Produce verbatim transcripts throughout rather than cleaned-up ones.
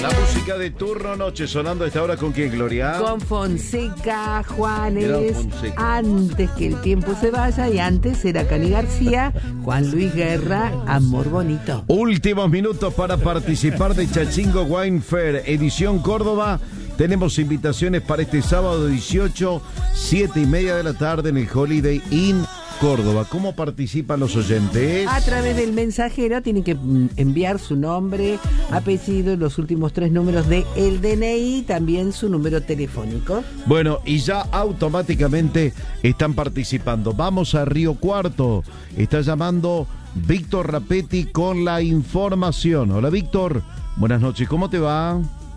La música de turno noche sonando a esta hora con quién, Gloria. Con Fonseca, Juanes, Era Fonseca. Antes que el tiempo se vaya, y antes era Cani García, Juan Luis Guerra, Amor Bonito. Últimos minutos para participar de Chachingo Wine Fair, edición Córdoba. Tenemos invitaciones para este sábado dieciocho, siete y media de la tarde en el Holiday Inn Córdoba. ¿Cómo participan los oyentes? A través del mensajero tienen que enviar su nombre, apellido, los últimos tres números de el D N I, también su número telefónico. Bueno, y ya automáticamente están participando. Vamos a Río Cuarto. Está llamando Víctor Rapetti con la información. Hola, Víctor. Buenas noches. ¿Cómo te va?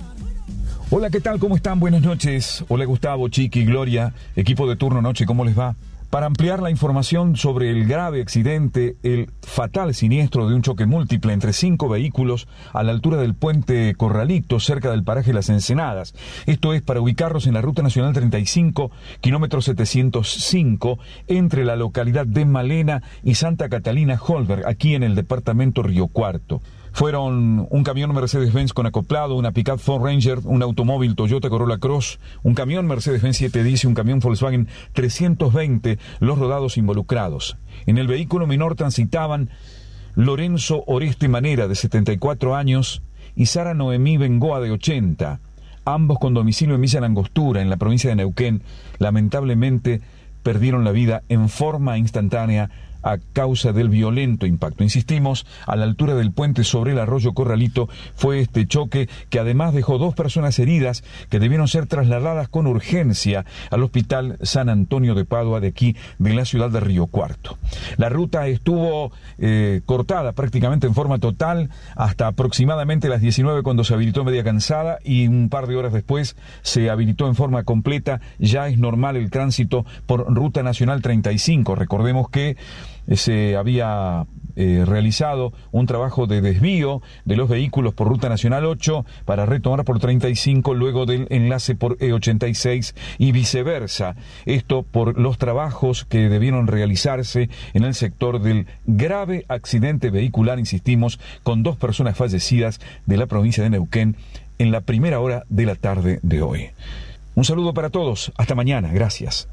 Hola, ¿qué tal? ¿Cómo están? Buenas noches. Hola, Gustavo, Chiqui, Gloria, equipo de turno noche, ¿cómo les va? Para ampliar la información sobre el grave accidente, el fatal siniestro de un choque múltiple entre cinco vehículos a la altura del puente Corralito, cerca del paraje Las Ensenadas. Esto es para ubicarlos en la Ruta Nacional treinta y cinco, kilómetro setecientos cinco, entre la localidad de Malena y Santa Catalina Holberg, aquí en el departamento Río Cuarto. Fueron un camión Mercedes-Benz con acoplado, una Pickup Ford Ranger, un automóvil Toyota Corolla Cross, un camión Mercedes-Benz siete diez y un camión Volkswagen trescientos veinte, los rodados involucrados. En el vehículo menor transitaban Lorenzo Oreste Manera, de setenta y cuatro años, y Sara Noemí Bengoa, de ochenta, ambos con domicilio en Villa Langostura, en la provincia de Neuquén. Lamentablemente perdieron la vida en forma instantánea a causa del violento impacto. Insistimos, a la altura del puente sobre el arroyo Corralito fue este choque que además dejó dos personas heridas que debieron ser trasladadas con urgencia al Hospital San Antonio de Padua, de aquí, de la ciudad de Río Cuarto. La ruta estuvo eh, cortada prácticamente en forma total hasta aproximadamente las diecinueve, cuando se habilitó media cansada, y un par de horas después se habilitó en forma completa. Ya es normal el tránsito por Ruta Nacional treinta y cinco. Recordemos que se había eh, realizado un trabajo de desvío de los vehículos por Ruta Nacional ocho para retomar por treinta y cinco luego del enlace por E ochenta y seis y viceversa. Esto por los trabajos que debieron realizarse en el sector del grave accidente vehicular, insistimos, con dos personas fallecidas de la provincia de Neuquén en la primera hora de la tarde de hoy. Un saludo para todos. Hasta mañana. Gracias.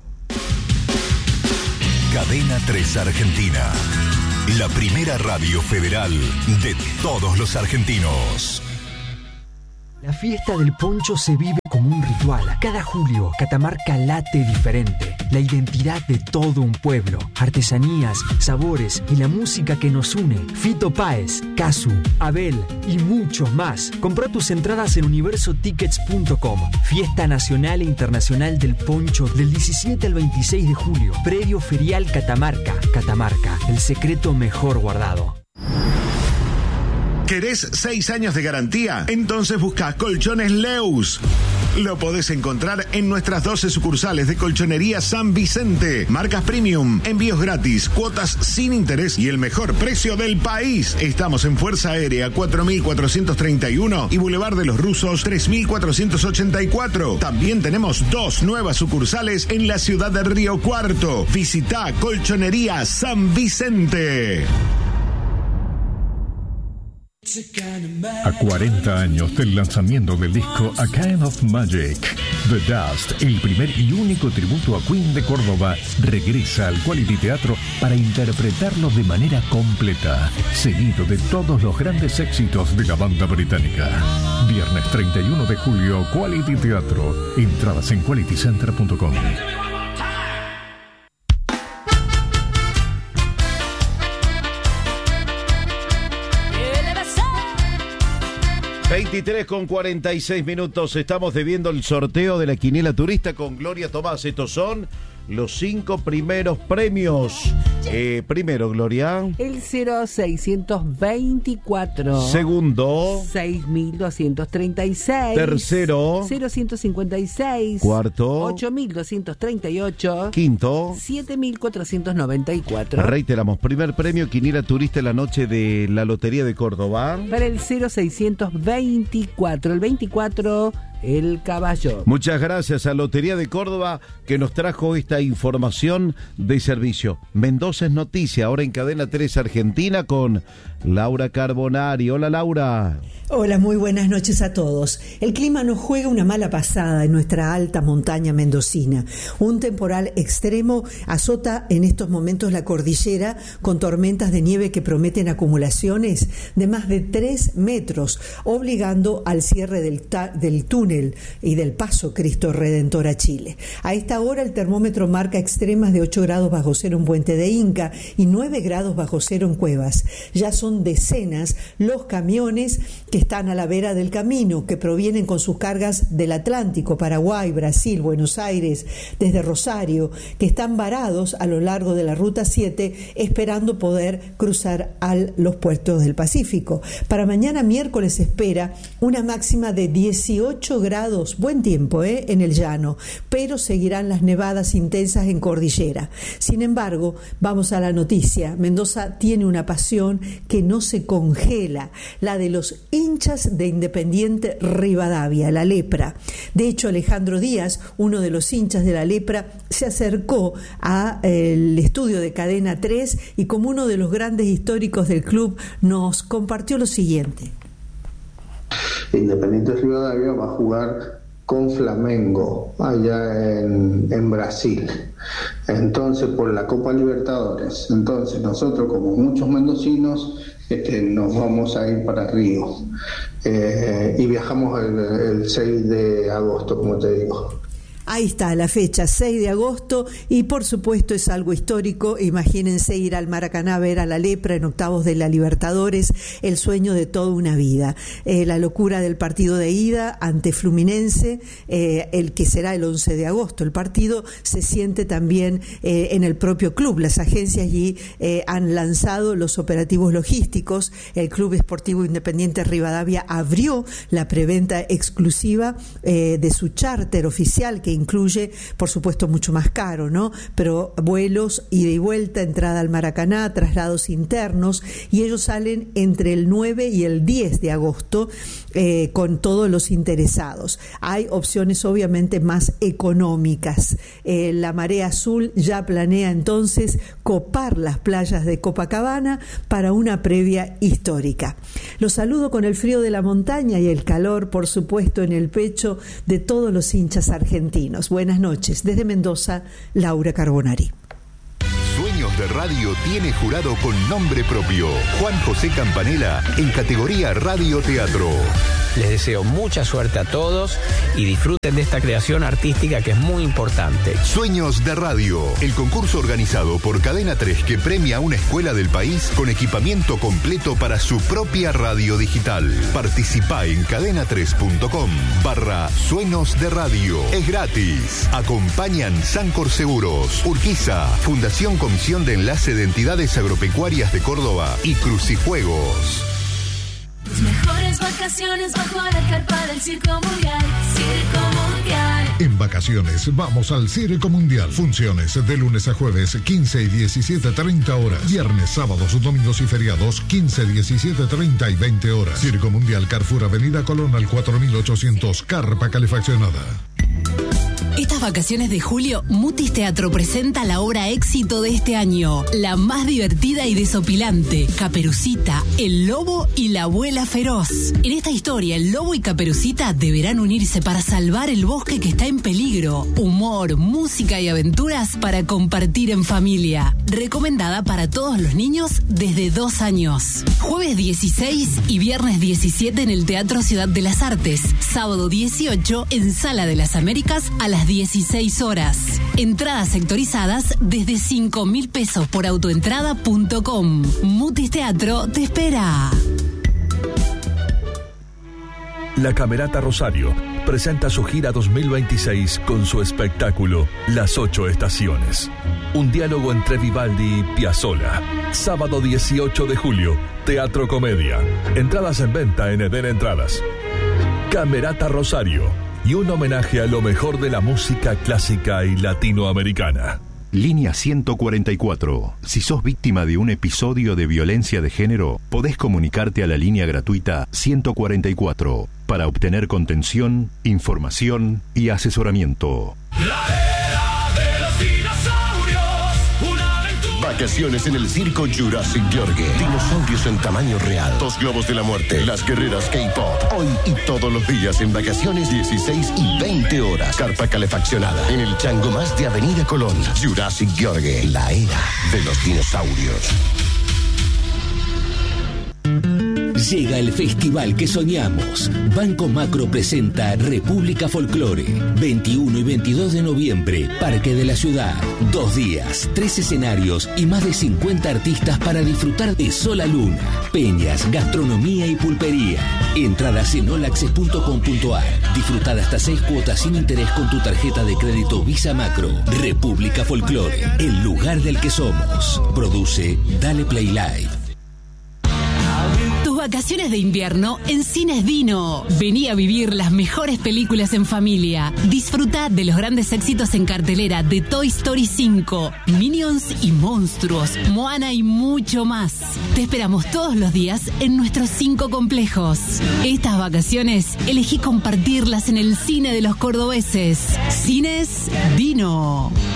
Cadena tres Argentina, la primera radio federal de todos los argentinos. La fiesta del poncho se vive como un ritual. Cada julio, Catamarca late diferente. La identidad de todo un pueblo, artesanías, sabores y la música que nos une. Fito Páez, Casu, Abel y muchos más. Comprá tus entradas en universo tickets punto com. Fiesta Nacional e Internacional del Poncho del diecisiete al veintiséis de julio. Predio Ferial Catamarca. Catamarca, el secreto mejor guardado. ¿Querés seis años de garantía? Entonces busca Colchones Leus. Lo podés encontrar en nuestras doce sucursales de Colchonería San Vicente. Marcas premium, envíos gratis, cuotas sin interés y el mejor precio del país. Estamos en Fuerza Aérea cuatro mil cuatrocientos treinta y uno y Boulevard de los Rusos tres mil cuatrocientos ochenta y cuatro. También tenemos dos nuevas sucursales en la ciudad de Río Cuarto. Visita Colchonería San Vicente. A cuarenta años del lanzamiento del disco A Kind of Magic, The Dust, el primer y único tributo a Queen de Córdoba, regresa al Quality Teatro para interpretarlo de manera completa, seguido de todos los grandes éxitos de la banda británica. Viernes treinta y uno de julio, Quality Teatro. Entradas en quality center punto com. veintitrés con cuarenta y seis minutos. Estamos debiendo el sorteo de la quiniela turista con Gloria Tomás. Estos son los cinco primeros premios. Eh, primero, Gloria. El cero seiscientos veinticuatro. Segundo. seis mil doscientos treinta y seis. Tercero. cero ciento cincuenta y seis. Cuarto. ocho mil doscientos treinta y ocho. Quinto. siete mil cuatrocientos noventa y cuatro. Reiteramos, primer premio quiniela turista en la noche de la Lotería de Córdoba. Para el cero seiscientos veinticuatro. El veinticuatro, el caballo. Muchas gracias a Lotería de Córdoba que nos trajo esta información de servicio. Mendoza es noticia, ahora en Cadena tres Argentina con Laura Carbonari. Hola, Laura. Hola, muy buenas noches a todos. El clima nos juega una mala pasada en nuestra alta montaña mendocina. Un temporal extremo azota en estos momentos la cordillera con tormentas de nieve que prometen acumulaciones de más de tres metros, obligando al cierre del, ta- del túnel y del paso Cristo Redentor a Chile. A esta hora el termómetro marca extremas de ocho grados bajo cero en Puente de Inca y nueve grados bajo cero en Cuevas. Ya son decenas los camiones que están a la vera del camino, que provienen con sus cargas del Atlántico, Paraguay, Brasil, Buenos Aires, desde Rosario, que están varados a lo largo de la Ruta siete esperando poder cruzar a los puertos del Pacífico. Para mañana miércoles se espera una máxima de dieciocho grados, buen tiempo ¿eh? en el llano, pero seguirán las nevadas intensas en cordillera. Sin embargo, vamos a la noticia. Mendoza tiene una pasión que no se congela, la de los hinchas de Independiente Rivadavia, la Lepra. De hecho, Alejandro Díaz, uno de los hinchas de la Lepra, se acercó al estudio de Cadena tres y como uno de los grandes históricos del club nos compartió lo siguiente. Independiente Rivadavia va a jugar con Flamengo allá en, en Brasil, entonces por la Copa Libertadores. Entonces nosotros, como muchos mendocinos, este, nos vamos a ir para Río eh, y viajamos el, el seis de agosto, como te digo. Ahí está la fecha, seis de agosto, y por supuesto es algo histórico. Imagínense ir al Maracaná a ver a la Lepra en octavos de la Libertadores, el sueño de toda una vida. Eh, la locura del partido de ida ante Fluminense, eh, el que será el once de agosto. El partido se siente también eh, en el propio club. Las agencias allí eh, han lanzado los operativos logísticos. El Club Esportivo Independiente Rivadavia abrió la preventa exclusiva eh, de su charter oficial, que incluye, por supuesto, mucho más caro, ¿no? Pero vuelos, ida y vuelta, entrada al Maracaná, traslados internos, y ellos salen entre el nueve y el diez de agosto eh, con todos los interesados. Hay opciones obviamente más económicas. Eh, la Marea Azul ya planea entonces copar las playas de Copacabana para una previa histórica. Los saludo con el frío de la montaña y el calor, por supuesto, en el pecho de todos los hinchas argentinos. Buenas noches. Desde Mendoza, Laura Carbonari. Sueños de Radio tiene jurado con nombre propio. Juan José Campanella en categoría Radio Teatro. Les deseo mucha suerte a todos y disfruten de esta creación artística que es muy importante. Sueños de Radio, el concurso organizado por Cadena tres que premia a una escuela del país con equipamiento completo para su propia radio digital. Participá en cadena tres punto com barra Sueños de Radio. Es gratis. Acompañan Sancor Seguros, Urquiza, Fundación Comisión de Enlace de Entidades Agropecuarias de Córdoba y Crucijuegos. Tus mejores vacaciones bajo la carpa del Circo Mundial. Circo Mundial. En vacaciones vamos al Circo Mundial. Funciones de lunes a jueves, quince y diecisiete treinta horas. Viernes, sábados, domingos y feriados, quince, diecisiete treinta y veinte horas. Circo Mundial, Carrefour, Avenida Colón al cuatro mil ochocientos, carpa calefaccionada. Estas vacaciones de julio, Mutis Teatro presenta la obra éxito de este año, la más divertida y desopilante, Caperucita, el lobo y la abuela feroz. En esta historia, el lobo y Caperucita deberán unirse para salvar el bosque que está en peligro. Humor, música y aventuras para compartir en familia. Recomendada para todos los niños desde dos años. Jueves dieciséis y viernes diecisiete en el Teatro Ciudad de las Artes. Sábado dieciocho en Sala de las Américas a las dieciséis horas. Entradas sectorizadas desde cinco mil pesos por autoentrada punto com. Mutis Teatro te espera. La Camerata Rosario presenta su gira dos mil veintiséis con su espectáculo Las Ocho Estaciones. Un diálogo entre Vivaldi y Piazzolla. Sábado dieciocho de julio, Teatro Comedia. Entradas en venta en Eden Entradas. Camerata Rosario. Y un homenaje a lo mejor de la música clásica y latinoamericana. Línea ciento cuarenta y cuatro. Si sos víctima de un episodio de violencia de género, podés comunicarte a la línea gratuita ciento cuarenta y cuatro para obtener contención, información y asesoramiento. La era de los dinosaurios, una aventura. vacaciones en el circo Jurassic Gheorghe. Dinosaurios en tamaño real. Dos globos de la muerte. Las guerreras K-pop. Hoy y todos los días en vacaciones, dieciséis y veinte horas. Carpa calefaccionada. En el Chango Más de Avenida Colón. Jurassic Gheorghe. La era de los dinosaurios. Llega el festival que soñamos. Banco Macro presenta República Folclore. veintiuno y veintidós de noviembre, Parque de la Ciudad. Dos días, tres escenarios y más de cincuenta artistas para disfrutar de Sol a Luna, peñas, gastronomía y pulpería. Entradas en olaccess punto com punto ar. Disfrutar hasta seis cuotas sin interés con tu tarjeta de crédito Visa Macro. República Folclore, el lugar del que somos. Produce Dale Play Live. Vacaciones de invierno en Cines Dino. Vení a vivir las mejores películas en familia. Disfruta de los grandes éxitos en cartelera de Toy Story cinco, Minions y Monstruos, Moana y mucho más. Te esperamos todos los días en nuestros cinco complejos. Estas vacaciones elegí compartirlas en el cine de los cordobeses. Cines Dino.